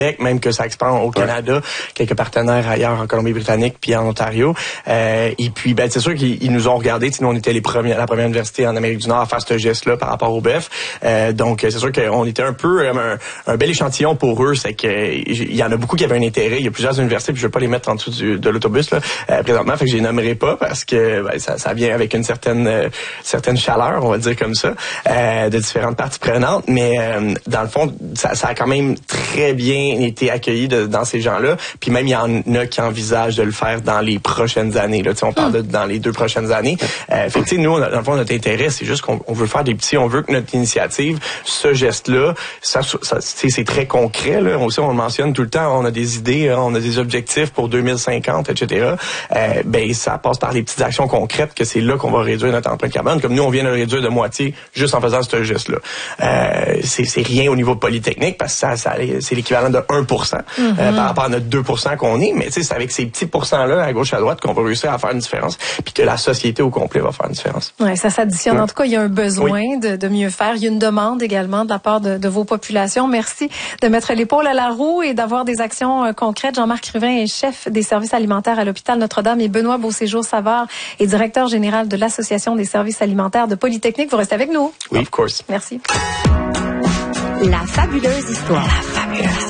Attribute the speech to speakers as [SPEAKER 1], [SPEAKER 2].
[SPEAKER 1] même que ça expand au Canada, quelques partenaires ailleurs en Colombie-Britannique puis en Ontario. Et puis c'est sûr qu'ils nous ont regardé. Nous, on était la première université en Amérique du Nord à faire ce geste-là par rapport au bœuf. Donc c'est sûr qu'on était un peu un bel échantillon pour eux. C'est que il y en a beaucoup qui avaient un intérêt. Il y a plusieurs universités, puis je veux pas les mettre en dessous de l'autobus là présentement. Fait que je les nommerai pas parce que ça vient avec une certaine chaleur, on va dire comme ça, de différentes parties prenantes. Mais dans le fond, ça a quand même très bien été accueilli dans ces gens-là. Puis même, il y en a qui envisagent de le faire dans les prochaines années. Là, on parle de dans les 2 prochaines années. Fait que nous, dans le fond, notre intérêt, c'est juste qu'on veut faire des petits, on veut que notre initiative, ce geste-là, ça c'est très concret. Là. Aussi, on le mentionne tout le temps, on a des idées, on a des objectifs pour 2050, etc. Ça passe par les petites actions concrètes que c'est là qu'on va réduire notre empreinte carbone. Comme nous, on vient de le réduire de moitié juste en faisant ce geste-là. C'est rien au niveau polytechnique parce que c'est l'équivalent de 1% par rapport à notre 2% qu'on est. Mais c'est avec ces petits pourcents-là, à gauche, à droite, qu'on va réussir à faire une différence puis que la société au complet va faire une différence.
[SPEAKER 2] Oui, ça s'additionne. En tout cas, il y a un besoin de mieux faire. Il y a une demande également de la part de vos populations. Merci de mettre l'épaule à la roue et d'avoir des actions concrètes. Jean-Marc Ruvin est chef des services alimentaires à l'hôpital Notre-Dame et Benoît Beauséjour-Savard est directeur général de l'Association des services alimentaires de Polytechnique. Vous restez avec nous.
[SPEAKER 1] Oui, of course.
[SPEAKER 2] Merci.
[SPEAKER 3] La fabuleuse histoire. La fabuleuse